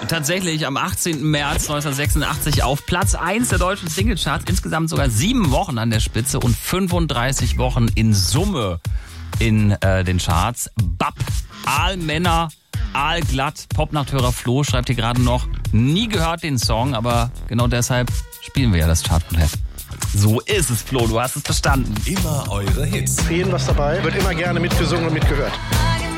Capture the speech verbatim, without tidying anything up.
Tatsächlich am achtzehnten März neunzehnhundertsechsundachtzig auf Platz eins der deutschen Singlecharts. Insgesamt sogar sieben Wochen an der Spitze und fünfunddreißig Wochen in Summe in äh, den Charts. Bab, Aalmänner, Aalglatt, Popnachthörer Flo schreibt hier gerade noch, nie gehört den Song, aber genau deshalb spielen wir ja das Chartproblem. So ist es, Flo, du hast es verstanden. Immer eure Hits. Für jeden was dabei, wird immer gerne mitgesungen und mitgehört.